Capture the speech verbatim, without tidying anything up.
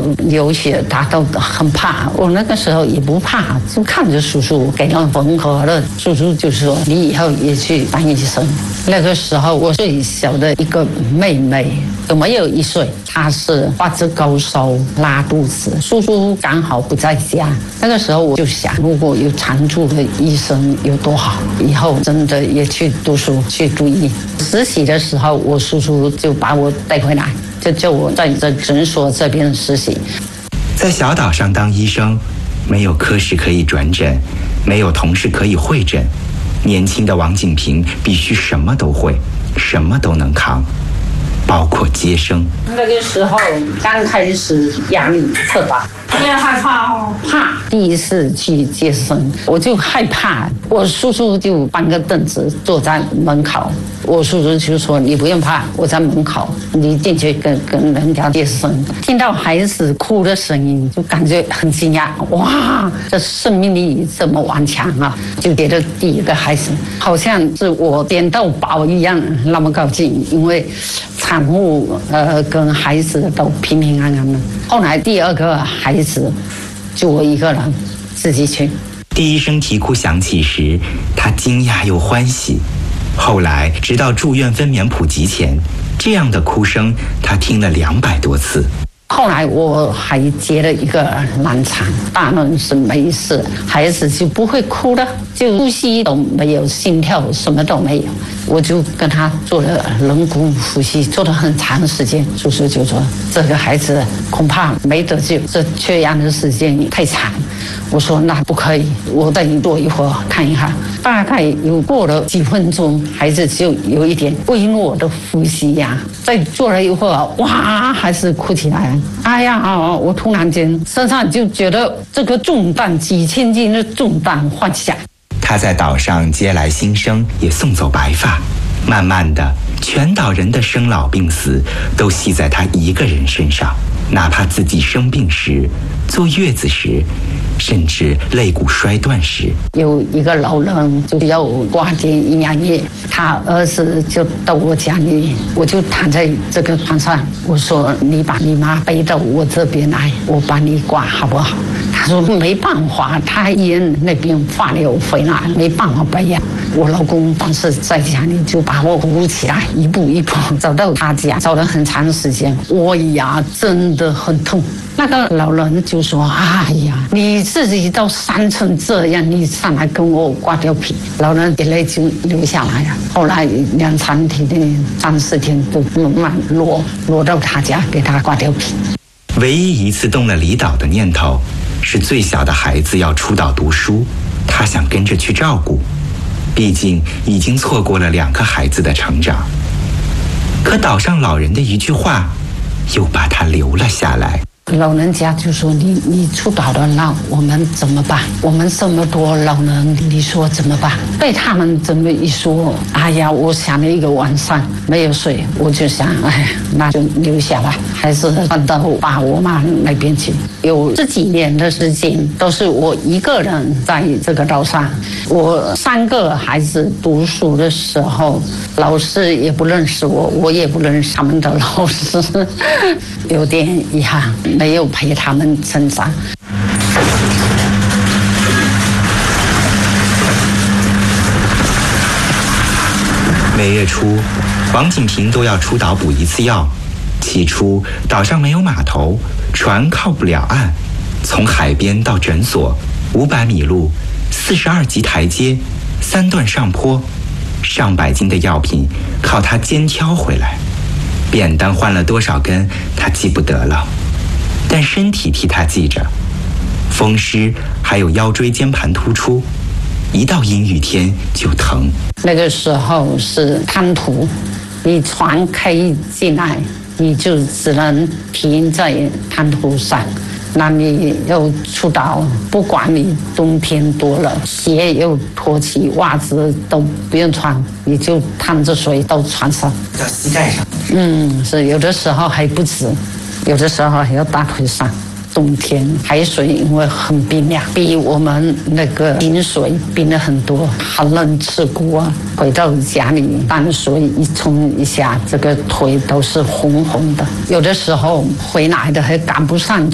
流血，他都很怕。我那个时候也不怕，就看着叔叔给人缝合了。叔叔就说：“你以后也去当医生。”那个时候我最小的一个妹妹都没有一岁，她是发着高烧拉肚子，叔叔刚好不在家。那个时候我就想，如果有常驻的医生有多好，以后真的也去读书去读医。实习的时候，我叔叔就把我带回来，就叫我在这诊所这边实习。 在小岛上当医生，没有科室可以转诊，没有同事可以会诊，年轻的王景平必须什么都会，什么都能扛，包括接生。 那个时候刚开始压力特大， 你也害怕哦？ 怕。第一次去接生，我就害怕。我叔叔就搬个凳子坐在门口，我叔叔就说：“你不用怕，我在门口，你进去跟跟人家接生。”听到孩子哭的声音，就感觉很惊讶，哇，这生命力这么顽强啊！就觉得第一个孩子好像是我捡到宝一样，那么高兴，因为产妇呃跟孩子都平平安安的。后来第二个孩子就我一个人自己去。 第一声啼哭响起时，他惊讶又欢喜。后来直到住院分娩普及前，这样的哭声他听了两百多次。 后来我还接了一个难产，大人是没事，孩子就不会哭了，就呼吸都没有，心跳什么都没有。我就跟他做了人工呼吸，做了很长时间。叔叔就说这个孩子恐怕没得救，这缺氧的时间太长。我说那不可以，我带你坐一会儿看一下。大概有过了几分钟，孩子就有一点微弱的呼吸呀、啊。再坐了一会儿，哇，还是哭起来。哎呀，我突然间身上就觉得这个重担，几千斤的重担放下。 他在岛上接来新生，也送走白发。慢慢的，全岛人的生老病死都系在他一个人身上，哪怕自己生病时、坐月子时，甚至肋骨摔断时。 有一个老人就要挂点营养液，他儿子就到我家里，我就躺在这个床上，我说你把你妈背到我这边来，我帮你挂好不好？他说没办法，他医院那边化疗回来，没办法背呀。我老公当时在家里就把我扶起来，一步一步走到他家，走了很长时间，我呀真的很痛。那个老人就说：“哎呀，你自己都伤成这样，你上来跟我挂吊瓶。”老人眼泪就流下来了。后来两三天的三四天都慢慢落落到他家给他挂吊瓶。 唯一一次动了离岛的念头，是最小的孩子要出岛读书，他想跟着去照顾，毕竟已经错过了两个孩子的成长。可岛上老人的一句话，又把他留了下来。 老人家就说你你出岛了，那我们怎么办？我们这么多老人，你说怎么办？被他们这么一说，哎呀，我想了一个晚上没有睡，我就想，哎，那就留下来，还是搬到爸我妈那边去。有这几年的时间都是我一个人在这个岛上。我三个孩子读书的时候，老师也不认识我，我也不认识他们的老师，有点遗憾。没有陪他们成长。 每月初，王景平都要出岛补一次药。起初，岛上没有码头，船靠不了岸，从海边到诊所，五百米路，四十二级台阶，三段上坡，上百斤的药品靠他肩挑回来。扁担换了多少根，他记不得了。但身体替他记着，风湿还有腰椎间盘突出，一到阴雨天就疼。 那个时候是滩涂，你船开进来，你就只能停在滩涂上。那你又出岛，不管你冬天多了，鞋又脱起，袜子都不用穿，你就趟着水到船上， 到膝盖上。 嗯，是有的时候还不止。有的时候还要大腿上，冬天海水因为很冰凉，比我们那个冰水冰了很多，寒冷刺骨啊。回到家里，淡水一冲一下，这个腿都是红红的。有的时候回来的还赶不上